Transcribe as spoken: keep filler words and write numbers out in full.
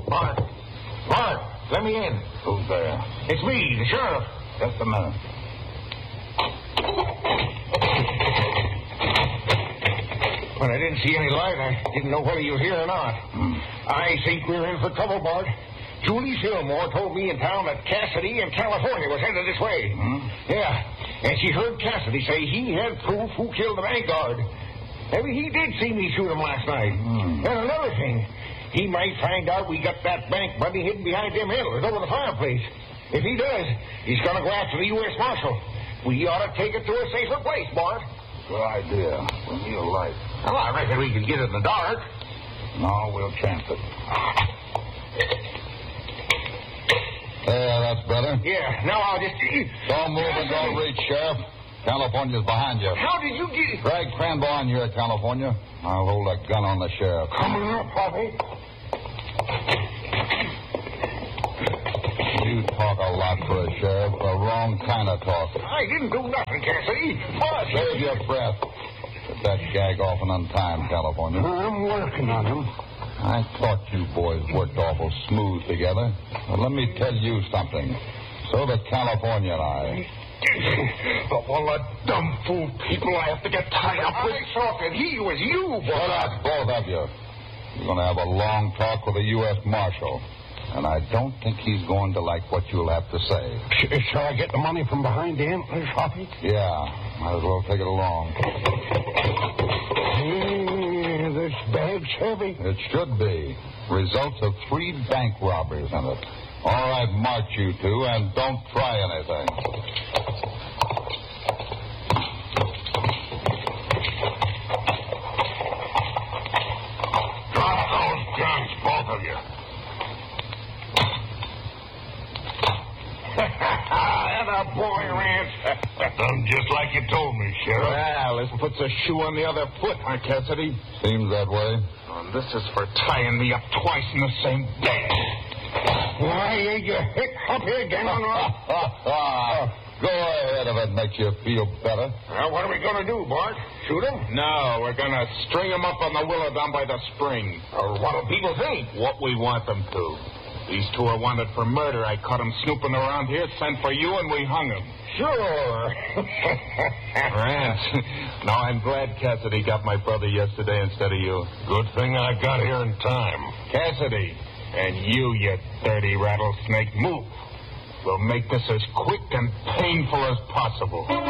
Bart. Bart, let me in. Who's there? It's me, the sheriff. Just a minute. When I didn't see any light, I didn't know whether you were here or not. Hmm. I think we're in for trouble, Bart. Julie Fillmore told me in town that Cassidy in California was headed this way. Hmm? Yeah, and she heard Cassidy say he had proof who killed the bank guard. Maybe he did see me shoot him last night. Hmm. And another thing, he might find out we got that bank money hidden behind them hills over the fireplace. If he does, he's going to go after the U S Marshal. We ought to take it to a safer place, Bart. Good idea. We need a light. Well, I reckon we can get it in the dark. No, we'll chance it. There, that's better. Yeah, now I'll just... Don't move and don't reach, Sheriff. California's behind you. How did you get... Greg Cranbourne here, California. I'll hold that gun on the sheriff. Come on up, Bobby. You talk a lot for a sheriff. The wrong kind of talk. I didn't do nothing, Cassidy. What? Save your breath. Get that gag off and untie California. I'm working on him. I thought you boys worked awful smooth together. Well, let me tell you something. So did California and I. Of all the dumb fool people I have to get tied up with. I thought that he was you, boy. Shut up, both of you. You're going to have a long talk with the U S Marshal. And I don't think he's going to like what you'll have to say. Sh- shall I get the money from behind the antlers, Hoppy? Yeah, might as well take it along. Yeah, this bag's heavy. It should be. Results of three bank robberies in it. All right, march you two, and don't try anything. Drop those guns, both of you. And a boy, Rance. Done just like you told me, Sheriff. Well, this puts a shoe on the other foot, huh, Cassidy? Seems that way. And this is for tying me up twice in the same day. Why, you hit Hoppy again? Go ahead if it makes you feel better. Well, what are we going to do, Bart? Shoot him? No, we're going to string him up on the willow down by the spring. Or what do people think? What we want them to. These two are wanted for murder. I caught him snooping around here, sent for you, and we hung him. Sure. Rance, now I'm glad Cassidy got my brother yesterday instead of you. Good thing I got here in time. Cassidy, and you, you dirty rattlesnake, move. We'll make this as quick and painful as possible.